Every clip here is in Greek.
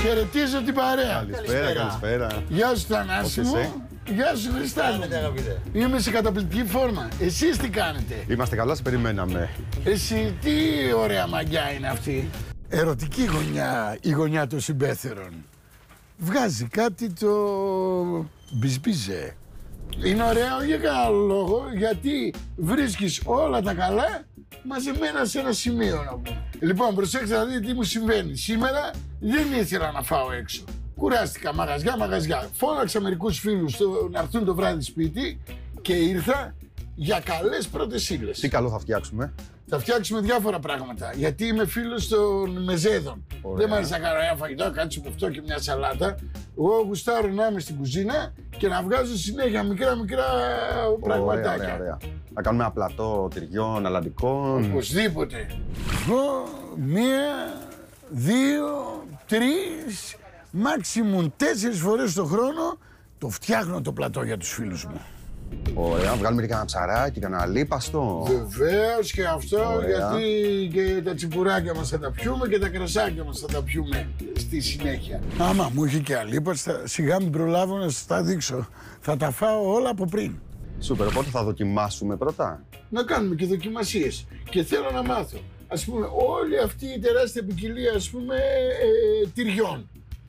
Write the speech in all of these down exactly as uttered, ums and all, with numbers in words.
Χαιρετίζω την παρέα. Καλησπέρα, καλησπέρα. Γεια σου Θανάση μου. Γεια σου Χριστάκη. Είμαι σε καταπληκτική φόρμα. Εσείς τι κάνετε? Είμαστε καλά, σε περιμέναμε. Εσύ τι ωραία μαγιά είναι αυτή. Ερωτική γωνιά, η γωνιά των συμπέθερων. Βγάζει κάτι το μπισμπίζε. Είναι ωραίο για καλό λόγο, γιατί βρίσκεις όλα τα καλά μαζεμένα σε ένα σημείο να πούμε. Λοιπόν, προσέξτε να δείτε τι μου συμβαίνει. Σήμερα δεν ήθελα να φάω έξω. Κουράστηκα μαγαζιά, μαγαζιά. Φώναξα μερικούς φίλους το, να έρθουν το βράδυ σπίτι και ήρθα για καλές πρώτες ύλες. Τι καλό θα φτιάξουμε? Θα φτιάξουμε διάφορα πράγματα. Γιατί είμαι φίλος των μεζέδων. Ωραία. Δεν μ' αρέσει να κάνω ένα φαγητό, κάτι με αυτό και μια σαλάτα. Εγώ γουστάρω να είμαι στην κουζίνα και να βγάζω συνέχεια μικρά μικρά πραγματάκια. Ωραία, ωραία. Να κάνουμε ένα πλατό τυριών, αλαντικών. Οπωσδήποτε. Εγώ μία, δύο, τρεις, maximum τέσσερις φορές το χρόνο το φτιάχνω το πλατό για τους φίλους μου. Ωραία, βγάλουμε και κανένα ψαράκι, κανένα λίπαστο. Βεβαίως και αυτό, Ωραία. γιατί και τα τσιπουράκια μας θα τα πιούμε και τα κρασάκια μας θα τα πιούμε στη συνέχεια. Άμα μου είχε και αλίπαστα, σιγά μην προλάβω να σας τα δείξω. Θα τα φάω όλα από πριν. Σούπερ, οπότε θα δοκιμάσουμε πρώτα. Να κάνουμε και δοκιμασίες. Και θέλω να μάθω, ας πούμε, όλη αυτή η τεράστια ποικιλία, ας πούμε, ε, τυριών.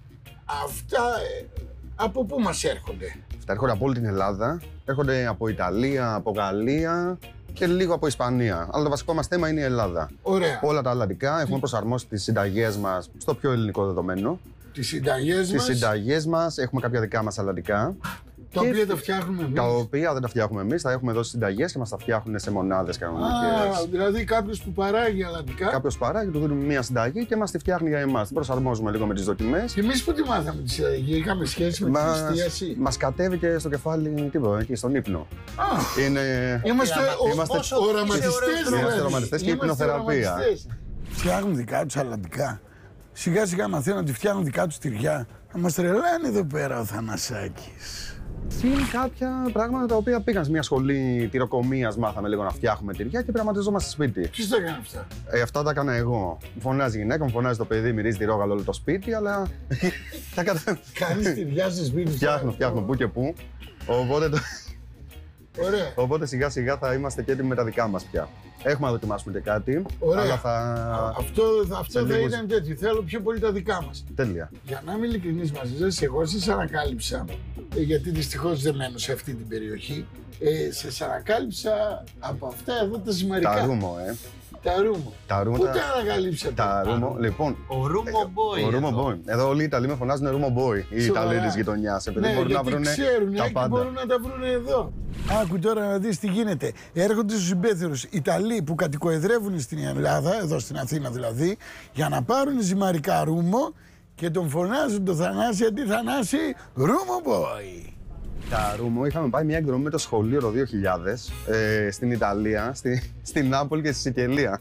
Αυτά ε, από πού μας έρχονται? Αυτά έρχονται από όλη την Ελλάδα. Έρχονται από Ιταλία, από Γαλλία και λίγο από Ισπανία. Αλλά το βασικό μας θέμα είναι η Ελλάδα. Ωραία. Όλα τα αλλαντικά έχουμε προσαρμόσει τις συνταγές μας στο πιο ελληνικό δεδομένο. Τις συνταγές Τις μας, συνταγές μας έχουμε κάποια δικά μας αλλαντικά. τα οποία τα φτιάχνουμε εμείς. Τα οποία δεν τα φτιάχνουμε εμείς, τα έχουμε δώσει συνταγές και μας τα φτιάχνουν σε μονάδες κανονικές. Α, δηλαδή κάποιος που παράγει αλλαντικά. Κάποιος παράγει, του δίνουμε μια συνταγή και μας τη φτιάχνει για εμάς. Την προσαρμόζουμε λίγο με τις δοκιμές. Και εμείς που τη μάθαμε τη συνταγή, είχαμε σχέση με τη Μας, εστίαση. μας κατέβηκε στο κεφάλι τίποτα, εκεί στον ύπνο. Α, Είναι... είμαστε ο- Είμαστε όσο οραματιστές Είμαστε δηλαδή. οραματιστές και Είμαστε υπνοθεραπεία. οραματιστές. Φτιάχνουν δικά τους αλλαντικά. Σιγά σιγά μαθαίνουν ότι φτιάχνουν δικά τους τυριά. Θα μας τρελάνε εδώ πέρα ο Θανασάκης. Είναι κάποια πράγματα τα οποία πήγαν σε μια σχολή τυροκομείας, μάθαμε λίγο να φτιάχνουμε τυριά και πειραματιζόμαστε σπίτι. Ποιος τα έκανε αυτά? Ε, αυτά τα έκανα εγώ. Μου φωνάζει η γυναίκα, μου φωνάζει το παιδί, μυρίζει τη ρόγαλο όλο το σπίτι, αλλά. τα κατα... Κάνεις τυριά σε σπίτι σου? Φτιάχνω, φτιάχνω που και που. Οπότε, το... Ωραία. Οπότε σιγά σιγά θα είμαστε και έτοιμοι με τα δικά μας πια. Έχουμε να δοκιμάσουμε και κάτι. Ωραία. Αλλά θα. Αυτό, αυτό θα λίγους- ήταν τέτοιο. Θέλω πιο πολύ τα δικά μας. Τέλεια. Για να είμαι ειλικρινής μαζί σας, εγώ σας ανακάλυψα, ε, γιατί δυστυχώς δεν μένω σε αυτή την περιοχή, ε, σας ανακάλυψα από αυτά εδώ τα ζυμαρικά. Τα ρούμο, ε. Τα ρούμο. Τα ρούμο. Πού τα... τα ανακαλύψατε? τα ρούμο. Λοιπόν, Ο Ρούμο Boy. ο ρούμο εδώ. boy. Εδώ όλοι οι Ιταλοί με φωνάζουν ρούμο boy. Οι Σοβαρά. Ιταλοί της γειτονιάς. Επειδή Ναι, μπορούν να γιατί βρουν ξέρουν τα και πάντα. μπορούν να τα βρουν εδώ. Άκου τώρα να δεις τι γίνεται. Έρχονται στους συμπέθερους Ιταλοί που κατοικοεδρεύουν στην Ελλάδα, εδώ στην Αθήνα δηλαδή, για να πάρουν ζυμαρικά ρούμο και τον φωνάζουν το Θανάση αντί Θανάση Ρούμο Boy. Τα ρούμο είχαμε πάει μια εκδρομή με το σχολείο το δύο χιλιάδες ε, στην Ιταλία, στη, στην Νάπολη και στη Σικελία.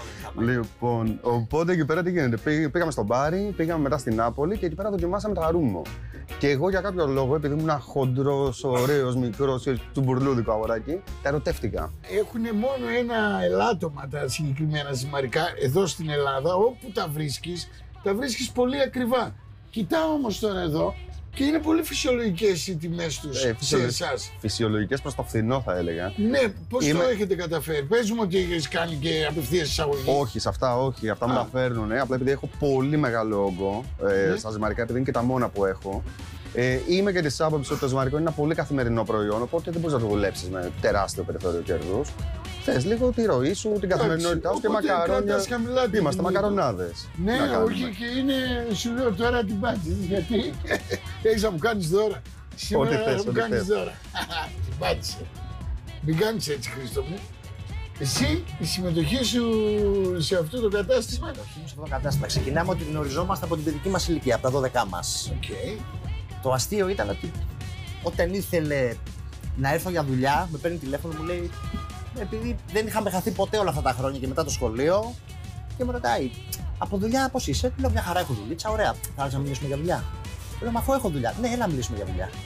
Λοιπόν, οπότε εκεί πέρα τι γίνεται. Πή- Πήγαμε στο μπάρι, πήγαμε μετά στην Νάπολη και εκεί πέρα δοκιμάσαμε τα ρούμο. Και εγώ για κάποιο λόγο, επειδή ήμουν χοντρός, ωραίος, μικρός, τσουμπουρλούδικο αγοράκι, τα ερωτεύτηκα. Έχουν μόνο ένα ελάττωμα τα συγκεκριμένα ζυμαρικά εδώ στην Ελλάδα. Όπου τα βρίσκεις, τα βρίσκεις πολύ ακριβά. Κοιτάω όμως τώρα εδώ και είναι πολύ φυσιολογικές οι τιμές τους Ε, σε φυσιολογ- εσάς. Φυσιολογικές προς το φθηνό θα έλεγα. Ναι, πώς Είμαι- το έχετε καταφέρει? Πες μου ότι έχεις κάνει και απευθείας εισαγωγή. Όχι, σε αυτά όχι. Αυτά μου Α. τα φέρνουν. Ε. Απλά επειδή έχω πολύ μεγάλο όγκο ε, Ναι. στα ζυμαρικά, επειδή είναι και τα μόνα που έχω. Ε, είμαι και τη άποψη ότι το ζυμαρικό είναι ένα πολύ καθημερινό προϊόν, οπότε δεν μπορεί να το δουλέψει με τεράστιο περιθώριο κέρδου. Θε λίγο τη ροή σου, την καθημερινότητά σου και οπότε μακαρόνια. κρατάς χαμηλά την Είμαστε τιμή. μακαρονάδες. Ναι, Να κάνουμε. όχι, και είναι, σου λέω τώρα την πάτησες, γιατί έχεις να μου κάνεις δώρα. Σήμερα Ό,τι θες, θα μου ό,τι κάνεις θες. δώρα. Την πάτησε. Μην κάνεις έτσι, Χρήστο μου. Εσύ, η συμμετοχή σου σε αυτό το κατάστημα. Σε αυτό το κατάστημα. Ξεκινάμε ότι γνωριζόμαστε από την παιδική μας ηλικία, από τα δώδεκά μας. Οκ. Το αστείο ήταν ότι όταν ήθελε να έρθω για δουλειά, με παίρνει τηλέφωνο, μου λέει, επειδή δεν είχαμε χαθεί ποτέ όλα αυτά τα χρόνια και μετά το σχολείο, και με ρωτάει, από δουλειά πώς είσαι? Του λέω, μια χαρά έχω δουλίτσα, ωραία. Θα άρχισα να μιλήσουμε για δουλειά. Του λέω, μα αφού έχω δουλειά. Ναι, έλα να μιλήσουμε για δουλειά.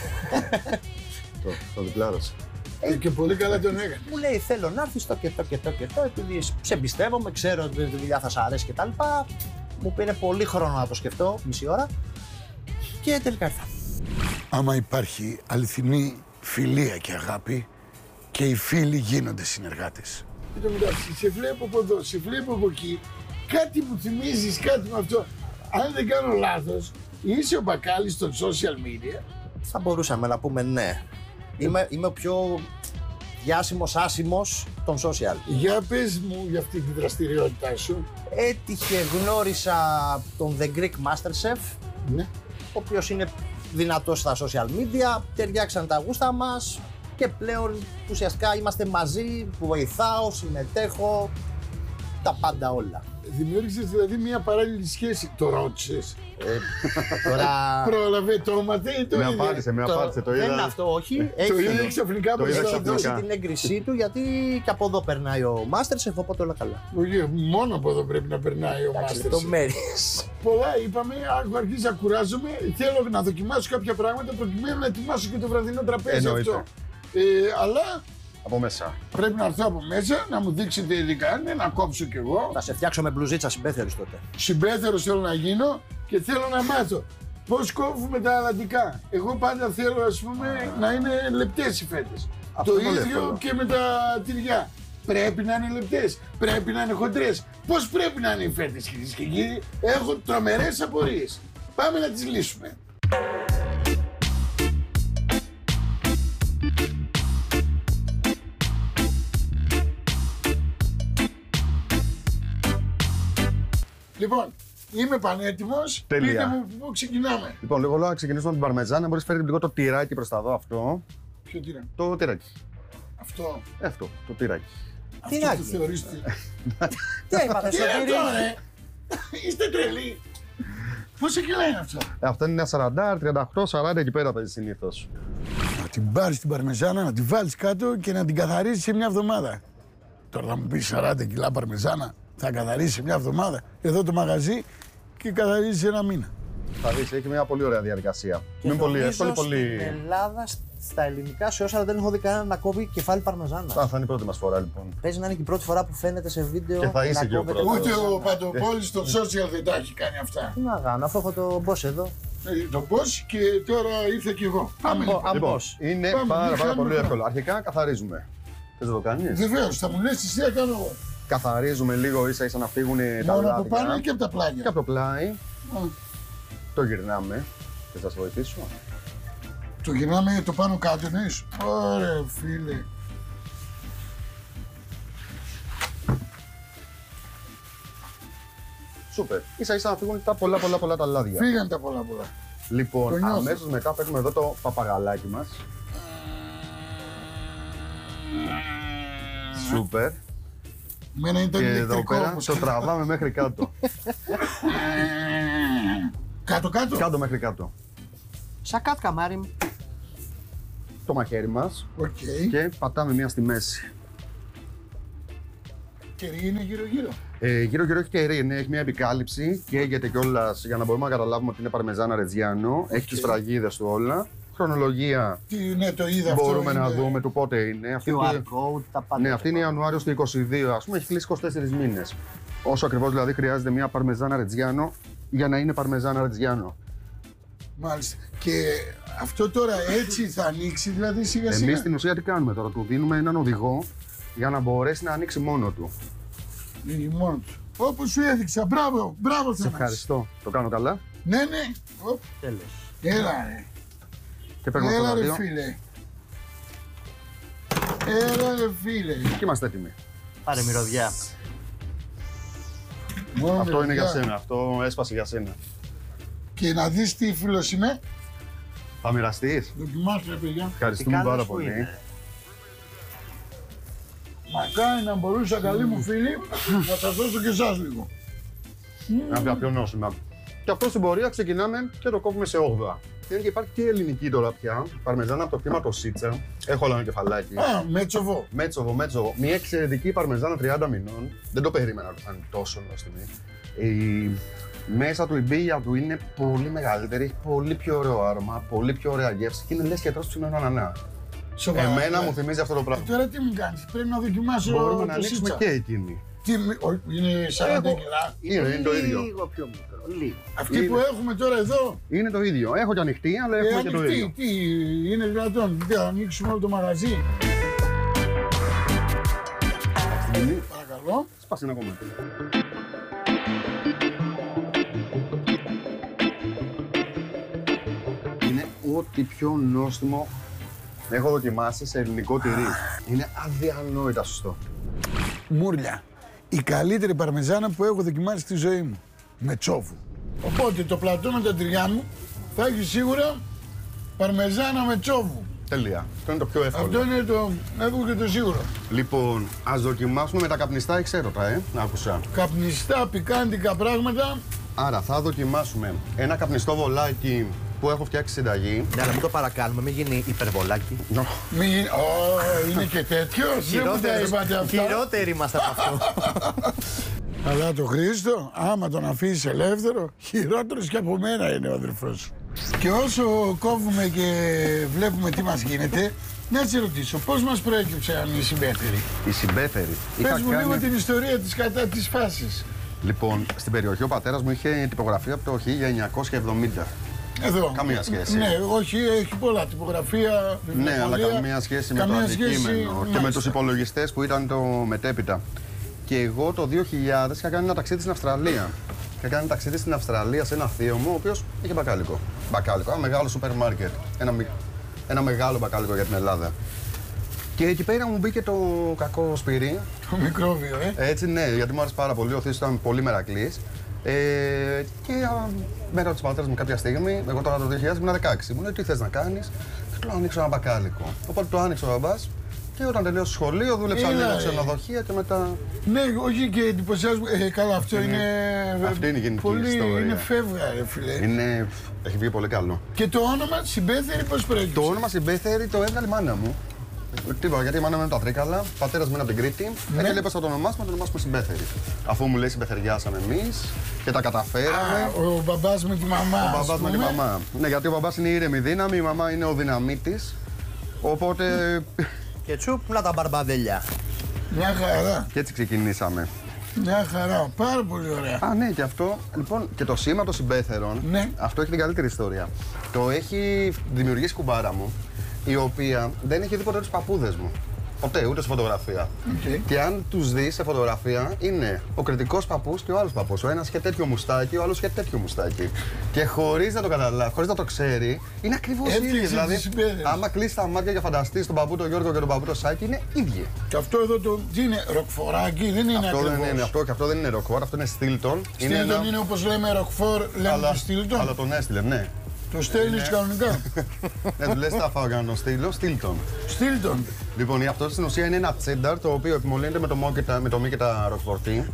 Το, το διπλάρωσε. Ε, και πολύ καλά τον έκανε. Μου λέει, θέλω να έρθει το και το και το και το, επειδή σε εμπιστεύομαι, ξέρω ότι η δουλειά θα σ' αρέσει κτλ. Μου πήρε πολύ χρόνο να το σκεφτώ, μισή ώρα. Και τελικά ήρθα. Άμα υπάρχει αληθινή φιλία και αγάπη και οι φίλοι γίνονται συνεργάτες. Εν τω μεταξύ, σε βλέπω από εδώ, σε βλέπω από εκεί, κάτι μου θυμίζεις, κάτι με αυτό. Αν δεν κάνω λάθος, είσαι ο μπακάλης στο social media. Θα μπορούσαμε να πούμε ναι. Είμαι, είμαι ο πιο διάσημος άσημος των social. Για πες μου για αυτή τη δραστηριότητά σου. Έτυχε, γνώρισα τον The Greek Masterchef, Ναι. ο οποίος είναι δυνατός στα social media, ταιριάξαν τα γούστα μας και πλέον ουσιαστικά είμαστε μαζί, που βοηθάω, συμμετέχω, τα πάντα όλα. Δημιούργησες δηλαδή μια παράλληλη σχέση. Το ρώτησες. Τώρα... Πρόλαβε το έμαθε ή το Με είδε? απάντησε, με απάντησε, το Δεν είναι είδα. αυτό, όχι. Το είδε ξαφνικά το είδα μπροστά Έχει του. δώσει ξαφνικά. την έγκρισή του γιατί και από εδώ περνάει ο Masterchef, οπότε όλα καλά. Όχι, μόνο από εδώ πρέπει να περνάει ο Εντάξει, Μάστερς. λεπτομέρειες. Πολλά είπαμε, άκου αρχίζει να κουράζομαι. Θέλω να δοκιμάσω κάποια πράγματα προκειμένου να ετοιμάσω και το βραδινό τραπέζι Εννοείται. αυτό. Ε, αλλά Από μέσα. πρέπει να έρθω από μέσα, να μου δείξετε ειδικά, ναι, να κόψω κι εγώ. Θα σε φτιάξω με μπλουζίτσα συμπέθερης τότε. Συμπέθερος θέλω να γίνω και θέλω να μάθω πώς κόβουμε τα αλατικά. Εγώ πάντα θέλω, ας πούμε, να είναι λεπτές οι φέτες. Αυτό Το είναι πολύ ίδιο εύκολο. και με τα τυριά. Πρέπει να είναι λεπτές, πρέπει να είναι χοντρές. Πώς πρέπει να είναι οι φέτες, κυρίες και κύριοι? Έχω τρομερές απορίες. Πάμε να τις λύσουμε. Λοιπόν, είμαι πανέτοιμος. Τέλεια. Πείτε μου πού ξεκινάμε. Λοιπόν, λίγο λέω να ξεκινήσουμε με την παρμεζάνα. Μπορείς φέρει λίγο το τυράκι προς τα δω αυτό. Ποιο τι είναι Το τυράκι. αυτό? Ε, Αυτό, το τυράκι. Αυτό Τυράκι. το θεωρείς τι? Τι έπαθες, Τι είναι Σωτήρη? αυτό, ρε? Είστε τρελοί. Πόσα κιλά είναι αυτό? Ε, Αυτό είναι ένα σαράντα, τριάντα οκτώ, σαράντα εκεί πέρα παίζει συνήθως. Να την πάρεις την παρμεζάνα, να την βάλεις κάτω και να την καθαρίσεις σε μια εβδομάδα. Τώρα θα μου πεις σαράντα κιλά παρμεζάνα, θα καθαρίσεις σε μια εβδομάδα. Εδώ το μαγαζί και καθαρίζεις σε ένα μήνα. Θα δεις, έχει μια πολύ ωραία διαδικασία. Και Είναι πολύ νομίζω εύκολη, πολύ. Στην Ελλάδα, στα ελληνικά social δεν έχω δει κανέναν να κόβει κεφάλι παρμεζάνα. Α, θα είναι η πρώτη μας φορά λοιπόν. Παίζει να είναι και η πρώτη φορά που φαίνεται σε βίντεο. Και θα είσαι να και ο κόβεται πρώτος. Ούτε ο παρμεζάνα. Παντοπόλης στο social δεν τα έχει κάνει αυτά. Τι να κάνω, αφού έχω το boss εδώ. Ε, το πώς και τώρα ήρθα κι εγώ. Πάμε Ο- λοιπόν. αν- Λοιπόν, πώς. είναι Πάμε, πάρα, μην πάρα χάνουμε πολύ χρόνο. εύκολο. Αρχικά καθαρίζουμε. Θες να το κάνεις? Βεβαίως, θα μου λες εσύ, θα κάνω εγώ. Καθαρίζουμε λίγο ίσα ίσα να φύγουν τα Μόνο από πάνω λάδια. και από τα Και πλάγια. από το πλάι Α, το γυρνάμε. Θες να σας βοηθήσω? Το γυρνάμε το πάνω κάτω, ναι. Ωραία, φίλε. Σούπερ. Ίσα ίσα να φύγουν τα πολλά πολλά πολλά τα λάδια. Φύγαν τα πολλά πολλά. Το Λοιπόν, νιώθω. αμέσως μετά παίρνουμε εδώ το παπαγαλάκι μας. Σούπερ. Μένα ήταν Και εδώ ηλεκτρικό πέρα όμως. το τραβάμε μέχρι κάτω. Κάτω κάτω. Κάτω μέχρι κάτω. Σακάτ καμάρι μου. Το μαχαίρι μας Οκ. και πατάμε μία στη μέση. Κερί είναι γύρω γύρω. Ε, γύρω γύρω έχει κερί, ναι, έχει μια επικάλυψη. Καίγεται κιόλα για να μπορούμε να καταλάβουμε ότι είναι παρμεζάνα ρετζιάνο. Έχει τις φραγίδες του όλα. Χρονολογία Τι, ναι, το είδα αυτό. μπορούμε να είναι- δούμε του πότε είναι. Αυτή, κιου αρ και- code, τα πάντα. ναι, αυτή είναι Ιανουάριο του είκοσι δύο, ας πούμε, έχει κλείσει είκοσι τέσσερις μήνες. Όσο ακριβώς δηλαδή χρειάζεται μια παρμεζάνα ρετζιάνο για να είναι παρμεζάνα ρετζιάνο. Μάλιστα. Και αυτό τώρα έτσι θα ανοίξει, δηλαδή σιγά σιγά. Εμείς στην ουσία τι κάνουμε τώρα, του δίνουμε έναν οδηγό για να μπορέσει να ανοίξει μόνο του. Είναι μόνο του. Όπως σου έδειξα. Μπράβο, μπράβο Σε Θανάση. ευχαριστώ. Το κάνω καλά Ναι, ναι. Οπ, Τέλος. έλα ρε. και παίρνω αυτό Έλα τα ρε δύο φίλε. Έλα ρε φίλε. και είμαστε έτοιμοι. Πάρε μυρωδιά. Μόνο Αυτό είναι για παιδιά. σένα, αυτό έσπασε για σένα. Και να δεις τι φίλος είμαι. Θα μοιραστείς. Δοκιμάστε ρε παιδιά. Ευχαριστούμε καλός πάρα που πολύ. είναι. Μακάρι να μπορούσα καλοί μου φίλοι να σας δώσω και εσάς λίγο. Να πιαπιονώσουμε. Και αυτό στην πορεία ξεκινάμε και το κόβουμε σε όγδοα. Είναι και υπάρχει και ελληνική τώρα πια. Παρμεζάνα από το κλίμα το Σίτσα. Έχω όλο ένα κεφαλάκι. Α, με τσοβό. Μέτσοβο, μέτσοβο. Μια εξαιρετική παρμεζάνα τριάντα μηνών. Δεν το περίμενα να το κάνει τόσο νόστιμη. Η... Μέσα του η μπύλια του είναι πολύ μεγαλύτερη, έχει πολύ πιο ωραίο άρωμα, πολύ πιο ωραία γεύση και είναι λες και τρως ψημένο ανανά. Σοβαρά. Εμένα ναι. μου θυμίζει αυτό το Ε, πράγμα. Τώρα τι μου κάνεις, πρέπει να δοκιμάσω Μπορούμε το να ανοίξουμε σίτσα. και εκείνη. Τι, ο- είναι σαράντα κιλά. Είναι, είναι το ίδιο. Λίγο πιο μικρό. Λίγο. Αυτή Είναι. που έχουμε τώρα εδώ. Είναι το ίδιο. Έχω και ανοιχτή, αλλά έχουμε Ε, και το ανοιχτή, ίδιο. τι είναι δυνατόν, τι θα ανοίξουμε όλο το μαγαζί. Στιγμή, Παρακαλώ. σπάσει ένα κομμάτι. Είναι ό,τι πιο νόστιμο έχω δοκιμάσει σε ελληνικό τυρί. Είναι αδιανόητα σωστό. Μούρλια. Η καλύτερη παρμεζάνα που έχω δοκιμάσει στη ζωή μου. Με τσόφου. Οπότε το πλατό με τα τυριά μου θα έχει σίγουρα παρμεζάνα με τσόφου. Τέλεια. Αυτό είναι το πιο εύκολο. Αυτό είναι το εύκολο και το σίγουρο. Λοιπόν, ας δοκιμάσουμε με τα καπνιστά εξέρωτα, ε. Άκουσα. Καπνιστά, πικάντικα πράγματα. Άρα θα δοκιμάσουμε ένα καπνιστό βολάκι που έχω φτιάξει συνταγή. Ναι, αλλά μην το παρακάνουμε, μην γίνει υπερβολάκι. Μην γίνει. Ω, είναι και τέτοιο. Δεν μου τα είπατε αυτά. Χειρότεροι είμαστε από αυτό. Αλλά το Χρήστο, άμα τον αφήσει ελεύθερο, χειρότερος και από μένα είναι ο αδερφός σου. Και όσο κόβουμε και βλέπουμε τι μας γίνεται, να σε ρωτήσω, πώς μας προέκυψε η συμπέθερη. Η συμπέθερη. Πες μου λίγο την ιστορία της κατά της φάσης. Λοιπόν, στην περιοχή ο πατέρας μου είχε τυπογραφία από το χίλια εννιακόσια εβδομήντα. Εδώ. Καμία σχέση. Ναι, όχι, έχει πολλά τυπογραφία. Ναι, αλλά βιβλιοπωλεία. καμία σχέση Καμία με το σχέση, αντικείμενο και με μάλιστα. τους υπολογιστές που ήταν το μετέπειτα. Και εγώ το δύο χιλιάδες είχα κάνει ένα ταξίδι στην Αυστραλία. Είχα κάνει ένα ταξίδι στην Αυστραλία σε ένα θείο μου, ο οποίος είχε μπακάλικο. Μπακάλικο, ένα μεγάλο σούπερ μάρκετ. Ένα, μι- ένα μεγάλο μπακάλικο για την Ελλάδα. Και εκεί πέρα μου μπήκε το κακό σπυρί. Το μικρόβιο, ε. Έτσι, ναι, γιατί μου άρεσε πάρα πολύ. Ο θείος ήταν πολύ μερακλής. Ε, και α, με ρώτησε ο πατέρας μου κάποια στιγμή, εγώ τώρα το δύο χιλιάδες ήμουν δεκαέξι. Μου λέει τι θες να κάνεις, και του λέω ανοίξω ένα μπακάλικο. Οπότε το άνοιξε ο μπαμπάς και όταν τελείωσε το σχολείο δούλεψα Έλα, λίγο ε. ξενοδοχεία και μετά. Ναι, όχι και εντυπωσιάζουμε. Ε, καλά, αυτό είναι. αυτή είναι η γενική πολύ, ιστορία. Είναι φεύγα, ρε φίλε. Είναι, έχει βγει πολύ καλό. Και το όνομα συμπέθερη πώς προέκυψε. Το όνομα συμπέθερη το έβγαλε η μάνα μου. Τίποτα, γιατί η μάνα μου είναι από τα Τρίκαλα, ο πατέρας μου είναι από την Κρήτη. Ναι. Και λέει πώς θα το ονομάσουμε, θα το ονομάσουμε συμπέθερη. Αφού μου λέει συμπεθεριάσαμε εμείς και τα καταφέραμε. Α, ο μπαμπάς με τη μαμά. Ο ας μπαμπάς με τη πούμε. μαμά. Ναι, γιατί ο μπαμπάς είναι η ήρεμη δύναμη, η μαμά είναι ο δυναμίτης. Οπότε Και τσουπ, να τα μπαρμπαδέλια. Μια χαρά. και έτσι ξεκινήσαμε. Μια χαρά. Πάρα πολύ ωραία. Α, ναι, και αυτό. Λοιπόν, και το σήμα των συμπέθερων, Ναι. αυτό έχει την καλύτερη ιστορία. Το έχει δημιουργήσει η κουμπάρα μου, η οποία δεν έχει δει ποτέ τους παππούδες μου. Ποτέ, ούτε σε φωτογραφία. Οκ. Και αν τους δεις σε φωτογραφία, είναι ο κριτικός παππούς και ο άλλος παππούς. Ο ένας είχε τέτοιο μουστάκι, ο άλλος είχε τέτοιο μουστάκι. Και χωρίς να το καταλάβει, χωρίς να το ξέρει, είναι ακριβώς Έφτιαξε ίδιοι. τις Δηλαδή, συμπέθερες. άμα κλείσει τα μάτια και φανταστείς τον παππού τον Γιώργο και τον παππού τον Σάκη, είναι ίδιοι. Και αυτό εδώ το. Τι είναι, ροκφοράκι, δεν είναι Αυτό δεν ακριβώς. είναι, αυτό, και αυτό δεν είναι ροκφόρ, αυτό είναι Stilton. Στίλτον είναι όπως λέμε ροκφόρ, λέμε αλλά, το Στίλτον. αλλά τον έστειλε, ναι. Το στέλνεις κανονικά. Ναι, του λες τα φάω για να τον στείλω, Stilton. Στίλτον. Λοιπόν, αυτό στην ουσία είναι ένα τσένταρ το οποίο επιμολύνεται με το, μο και τα, με το μη και τα ροκφορτί.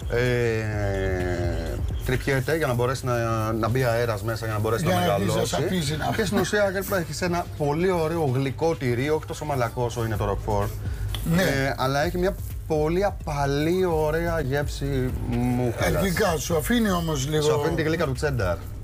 Ε, τρυπιέται για να μπορέσει να, να μπει αέρας μέσα για να μπορέσει Για να να μεγαλώσει. αρχίσει να σαπίζει, να- Και στην ουσία έχει ένα πολύ ωραίο γλυκό τυρί, όχι τόσο μαλακό όσο είναι το ροκφόρ. Ναι. Ε, αλλά έχει μια πολύ απαλή ωραία γεύση μούχαλας. Αρχικά σου αφήνει όμως λίγο. Σου αφήνει τη γλύκα του τσένταρ.